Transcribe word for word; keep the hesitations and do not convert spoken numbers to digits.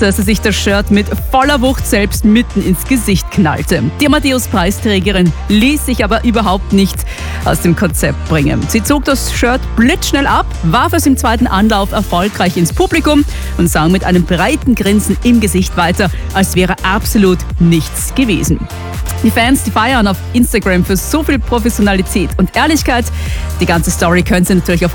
dass er sich das Shirt mit voller Wucht selbst mitten ins Gesicht knallte. Die Amadeus-Preisträgerin ließ sich aber überhaupt nicht aus dem Konzept bringen. Sie zog das Shirt blitzschnell ab, warf es im zweiten Anlauf erfolgreich ins Publikum und sang mit einem breiten Grinsen im Gesicht weiter, als wäre absolut nichts gewesen. Die Fans, die feiern auf Instagram für so viel Professionalität und Ehrlichkeit. Die ganze Story könnt ihr natürlich auf